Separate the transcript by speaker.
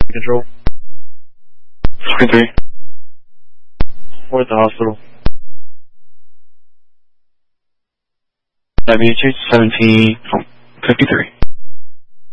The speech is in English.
Speaker 1: Control.
Speaker 2: 23.
Speaker 1: We're at the hospital.
Speaker 2: BH 1753.